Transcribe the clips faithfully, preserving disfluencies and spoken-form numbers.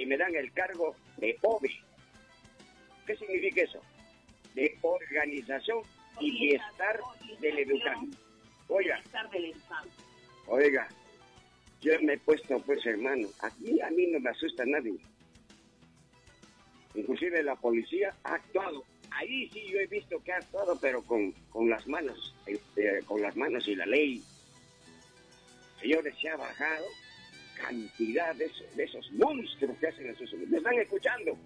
y me dan el cargo de O B E. ¿Qué significa eso? De Organización y Bienestar del Educando. Oiga, oiga, yo me he puesto, pues, hermano, aquí a mí no me asusta nadie. Inclusive la policía ha actuado. Ahí sí yo he visto que ha actuado, pero con, con las manos, eh, con las manos y la ley. Señores, se ha bajado cantidad de esos, de esos monstruos que hacen esos. ¿Me están escuchando?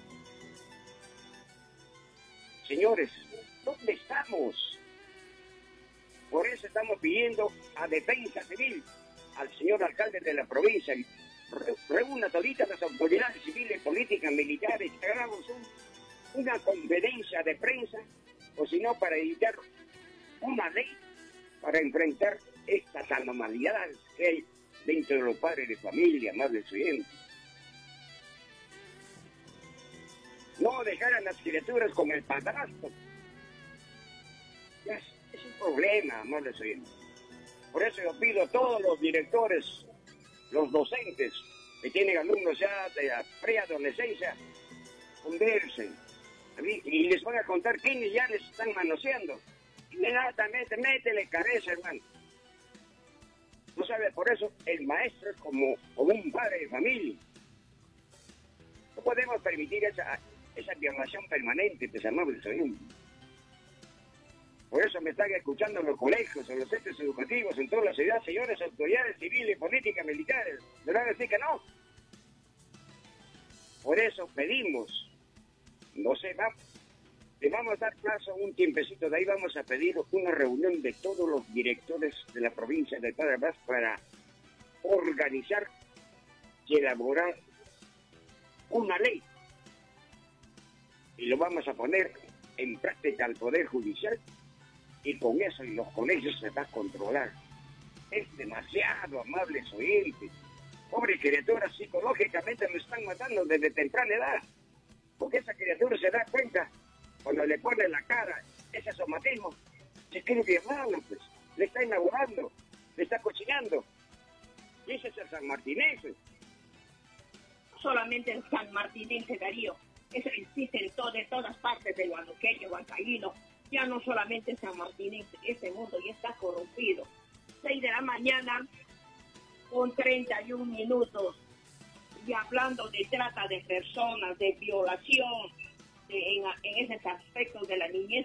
Señores, ¿dónde estamos? Por eso estamos pidiendo a Defensa Civil, al señor alcalde de la provincia, re, reúna toditas las autoridades civiles, políticas, militares, que hagamos un, una conferencia de prensa, o si no, para editar una ley para enfrentar estas anomalías que hay dentro de los padres de familia, amables oyentes. No dejar a las criaturas con el padrastro. Es, es un problema, amables oyentes. Por eso yo pido a todos los directores, los docentes que tienen alumnos ya de la preadolescencia, conversen y les van a contar quiénes ya les están manoseando. Inmediatamente, métele cabeza, hermano. ¿No sabe? Por eso el maestro es como, como un padre de familia. No podemos permitir esa, esa violación permanente, pues, amables oyentes. Por eso me están escuchando en los colegios, en los centros educativos, en toda la ciudad, señores autoridades civiles, políticas, militares. ¿Me van a decir que no? Por eso pedimos, no sé, va, le vamos a dar plazo un tiempecito, de ahí vamos a pedir una reunión de todos los directores de la provincia de Padre Abad para organizar y elaborar una ley. Y lo vamos a poner en práctica al Poder Judicial, y con eso y los colegios se va a controlar. Es demasiado, amables oyentes. Pobre criatura, psicológicamente lo están matando desde temprana edad. Porque esa criatura se da cuenta cuando le pone la cara ese somatismo. Se quiere violarlo, pues. Le está inaugurando, le está cochinando. Y ese es el San Martinés. Solamente el San Martinés, Darío. Eso existe en, to de todas partes del Huanuqueño, Huancaíno. Ya no solamente San Martín, este mundo ya está corrompido. seis de la mañana con treinta y un minutos. Y hablando de trata de personas, de violación, de, en, en esos aspectos de la niñez,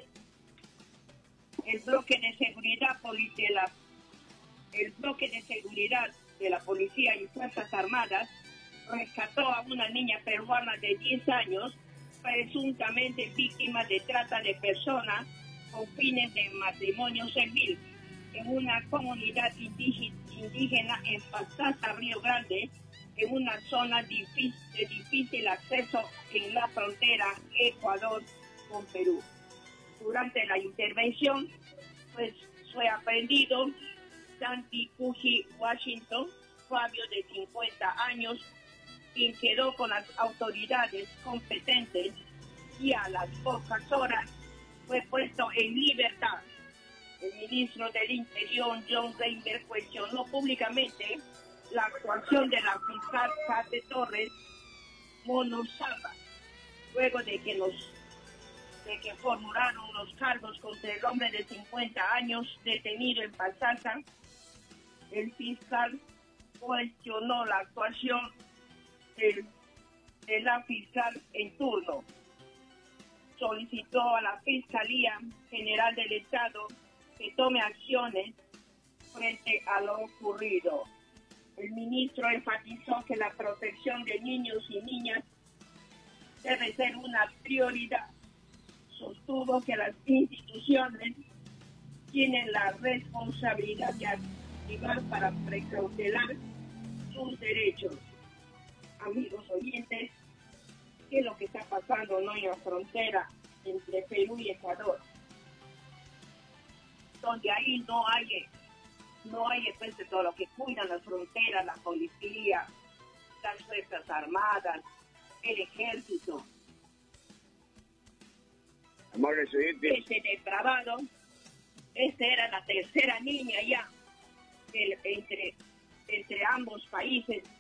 el bloque de seguridad de la, el bloque de seguridad de la policía y Fuerzas Armadas rescató a una niña peruana de diez años, presuntamente víctima de trata de personas con fines de matrimonio civil en una comunidad indígena en Pastaza, Río Grande, en una zona difícil, de difícil acceso en la frontera Ecuador con Perú. Durante la intervención, pues fue aprendido Santi Puji Washington, Fabio, de cincuenta años, quien quedó con las autoridades competentes, y a las pocas horas fue puesto en libertad. El ministro del Interior, John Reiner, cuestionó públicamente la actuación de la fiscal Kate Torres Monosaba, luego de que los de que formularon los cargos contra el hombre de cincuenta años detenido en Pastaza. El fiscal cuestionó la actuación del, de la fiscal en turno. Solicitó a la Fiscalía General del Estado que tome acciones frente a lo ocurrido. El ministro enfatizó que la protección de niños y niñas debe ser una prioridad. Sostuvo que las instituciones tienen la responsabilidad de activar para precautelar sus derechos. Amigos oyentes, ¿qué es lo que está pasando no en la frontera entre Perú y Ecuador? Donde ahí no hay, no hay pues, de todo lo que cuidan las fronteras, la policía, las fuerzas armadas, el ejército. Amores oyentes. Este depravado, esta era la tercera niña ya, el, entre, entre ambos países,